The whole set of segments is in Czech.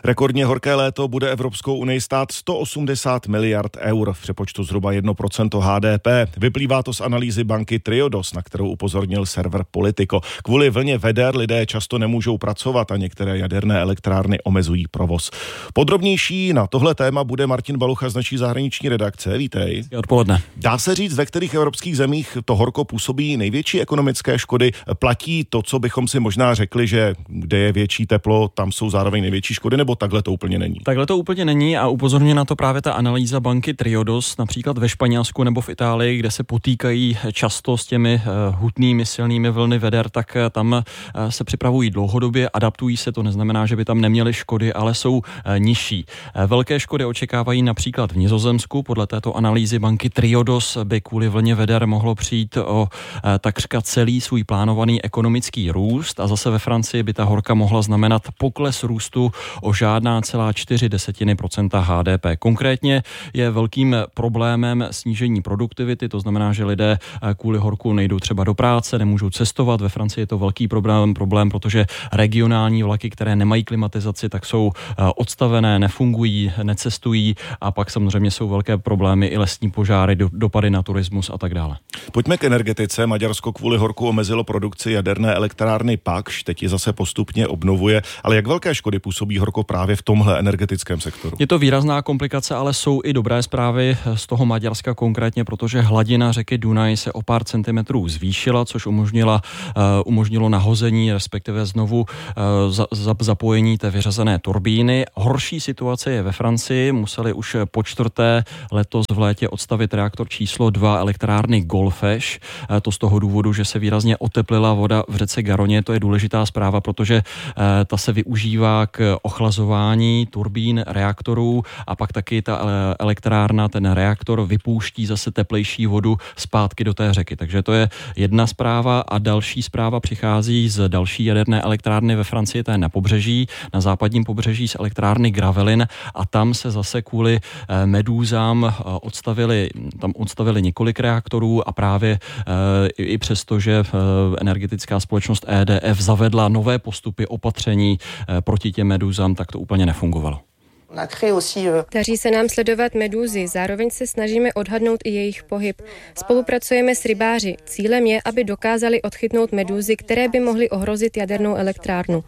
Rekordně horké léto bude Evropskou unii stát 180 miliard eur, v přepočtu zhruba 1% HDP. Vyplývá to z analýzy banky Triodos, na kterou upozornil server Politico. Kvůli vlně veder lidé často nemůžou pracovat a některé jaderné elektrárny omezují provoz. Podrobnější na tohle téma bude Martin Balucha z naší zahraniční redakce. Vítej. Odpoledne. Dá se říct, ve kterých evropských zemích to horko působí největší ekonomické škody? Platí to, co bychom si možná řekli, že kde je větší teplo, tam jsou zároveň největší škody, nebo takhle to úplně není? Takhle to úplně není a upozorňuje na to právě ta analýza banky Triodos, například ve Španělsku nebo v Itálii, kde se potýkají často s těmi hutnými silnými vlny veder, tak tam se připravují dlouhodobě, adaptují se, to neznamená, že by tam neměly škody, ale jsou nižší. Velké škody očekávají například v Nizozemsku. Podle této analýzy banky Triodos by kvůli vlně veder mohlo přijít o takřka celý svůj plánovaný ekonomický růst a zase ve Francii by ta horka mohla znamenat pokles růstu o žádná celá 0,4% HDP. Konkrétně je velkým problémem snížení produktivity, to znamená, že lidé kvůli horku nejdou třeba do práce, nemůžou cestovat. Ve Francii je to velký problém, protože regionální vlaky, které nemají klimatizaci, tak jsou odstavené, nefungují, necestují a pak samozřejmě jsou velké problémy i lesní požáry, dopady na turismus a tak dále. Pojďme k energetice. Maďarsko kvůli horku omezilo produkci jaderné elektrárny Pakš, teď ji zase postupně obnovuje, ale jak velké škody působí horko právě v tomhle energetickém sektoru? Je to výrazná komplikace, ale jsou i dobré zprávy z toho Maďarska konkrétně, protože hladina řeky Dunaj se o pár centimetrů zvýšila, což umožnilo nahození, respektive znovu zapojení té vyřazené turbíny. Horší situace je ve Francii, museli už po čtvrté letos v létě odstavit reaktor číslo 2 elektrárny Golfech. To z toho důvodu, že se výrazně oteplila voda v řece Garoně. To je důležitá zpráva, protože ta se využívá k ochlazování turbín reaktorů a pak taky ta elektrárna, ten reaktor vypouští zase teplejší vodu zpátky do té řeky. Takže to je jedna zpráva a další zpráva přichází z další jaderné elektrárny ve Francii, té na pobřeží, na západním pobřeží z elektrárny Gravelines a tam se zase kvůli medúzám odstavili několik reaktorů a právě i přesto, že energetická společnost EDF zavedla nové postupy opatření proti těm medúzám, tak to úplně nefungovalo. Daří se nám sledovat medúzy, zároveň se snažíme odhadnout i jejich pohyb. Spolupracujeme s rybáři. Cílem je, aby dokázali odchytnout medúzy, které by mohly ohrozit jadernou elektrárnu.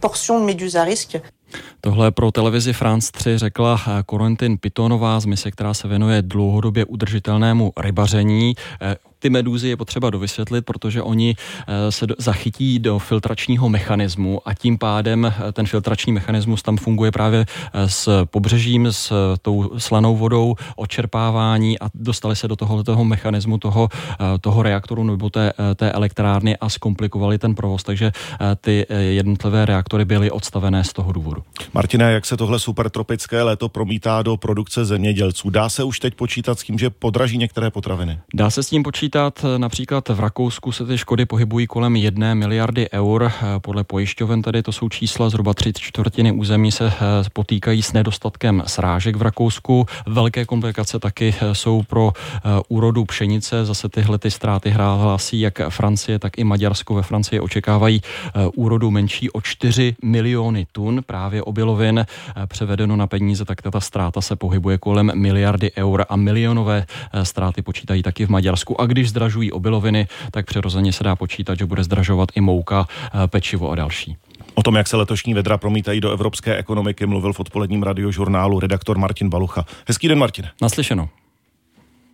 Tohle pro televizi France 3 řekla Corentin Pitonová z mise, která se věnuje dlouhodobě udržitelnému rybaření. Ty medúzy je potřeba dovysvětlit, protože oni se zachytí do filtračního mechanismu a tím pádem ten filtrační mechanismus tam funguje právě s pobřežím, s tou slanou vodou, odčerpávání a dostali se do tohoto mechanismu toho reaktoru nebo té elektrárny a zkomplikovali ten provoz, takže ty jednotlivé reaktory byly odstavené z toho důvodu. Martine, jak se tohle supertropické léto promítá do produkce zemědělců? Dá se už teď počítat s tím, že podraží některé potraviny? Dá se s tím počítat. Například v Rakousku se ty škody pohybují kolem 1 miliardy eur. Podle pojišťoven tady to jsou čísla, zhruba 3/4 území se potýkají s nedostatkem srážek v Rakousku. Velké komplikace taky jsou pro úrodu pšenice. Zase tyhle ty ztráty hlásí jak Francie, tak i Maďarsko. Ve Francii očekávají úrodu menší o 4 miliony tun právě obilovin. Převedeno na peníze, tak ta ztráta se pohybuje kolem miliardy eur a milionové ztráty počítají taky v Maďarsku. A když zdražují obiloviny, tak přirozeně se dá počítat, že bude zdražovat i mouka, pečivo a další. O tom, jak se letošní vedra promítají do evropské ekonomiky, mluvil v odpoledním radiožurnálu redaktor Martin Balucha. Hezký den, Martine. Naslyšenou.